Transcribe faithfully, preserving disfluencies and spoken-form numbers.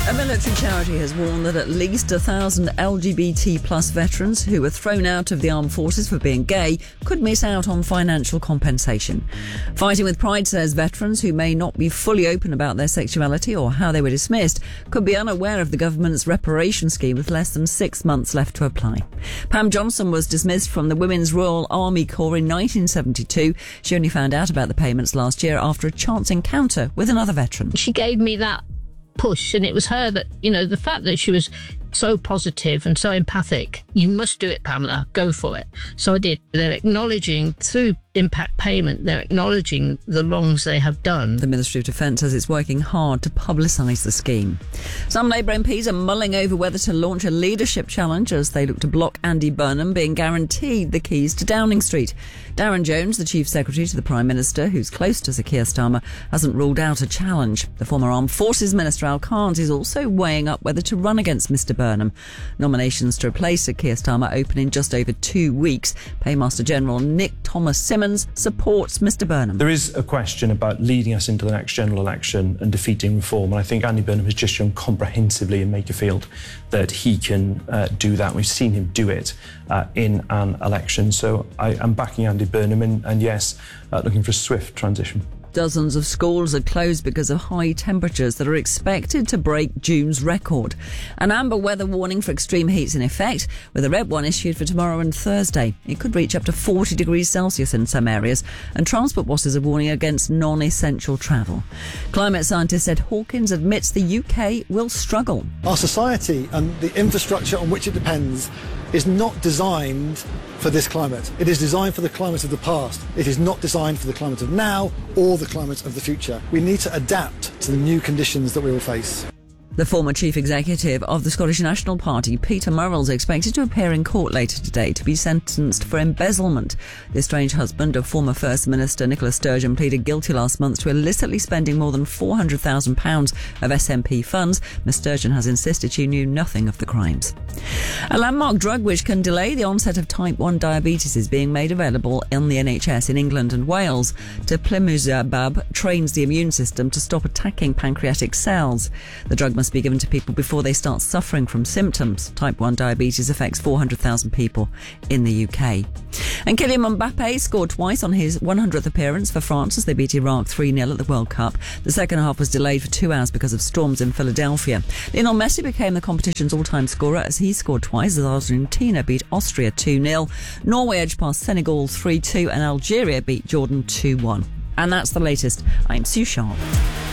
A military charity has warned that at least a thousand L G B T plus veterans who were thrown out of the armed forces for being gay could miss out on financial compensation. Fighting with Pride says veterans who may not be fully open about their sexuality or how they were dismissed could be unaware of the government's reparation scheme with less than six months left to apply. Pam Johnson was dismissed from the Women's Royal Army Corps in nineteen seventy-two. She only found out about the payments last year after a chance encounter with another veteran. She gave me that push, and it was her that, you know, the fact that she was so positive and so empathic. You must do it, Pamela, go for it. So I did. They're acknowledging through impact payment, they're acknowledging the wrongs they have done. The Ministry of Defence says it's working hard to publicise the scheme. Some Labour M Ps are mulling over whether to launch a leadership challenge as they look to block Andy Burnham being guaranteed the keys to Downing Street. Darren Jones, the Chief Secretary to the Prime Minister, who's close to Sir Keir Starmer, hasn't ruled out a challenge. The former Armed Forces Minister Al Kant is also weighing up whether to run against Mr Burnham. Nominations to replace Sir Keir Starmer open in just over two weeks. Paymaster General Nick Thomas Simmons supports Mr Burnham. There is a question about leading us into the next general election and defeating reform, and I think Andy Burnham has just shown comprehensively in Makerfield that he can uh, do that. We've seen him do it uh, in an election, so I am backing Andy Burnham and, and yes, uh, looking for a swift transition. Dozens of schools are closed because of high temperatures that are expected to break June's record. An amber weather warning for extreme heat's in effect, with a red one issued for tomorrow and Thursday. It could reach up to forty degrees Celsius in some areas, and transport bosses are warning against non-essential travel. Climate scientist Ed Hawkins admits the U K will struggle. Our society and the infrastructure on which it depends is not designed for this climate. It is designed for the climate of the past. It is not designed for the climate of now or the climate of the future. We need to adapt to the new conditions that we will face. The former chief executive of the Scottish National Party, Peter Murrell, is expected to appear in court later today to be sentenced for embezzlement. The estranged husband of former First Minister Nicola Sturgeon pleaded guilty last month to illicitly spending more than four hundred thousand pounds of S N P funds. Miz Sturgeon has insisted she knew nothing of the crimes. A landmark drug which can delay the onset of type one diabetes is being made available in the N H S in England and Wales. Teplizumab trains the immune system to stop attacking pancreatic cells. The drug must be given to people before they start suffering from symptoms. Type one diabetes affects four hundred thousand people in the U K. And Kylian Mbappe scored twice on his one hundredth appearance for France as they beat Iraq three nil at the World Cup. The second half was delayed for two hours because of storms in Philadelphia. Lionel Messi became the competition's all-time scorer as he scored twice as Argentina beat Austria two nil. Norway edged past Senegal three two and Algeria beat Jordan two one. And that's the latest. I'm Sue Sharp.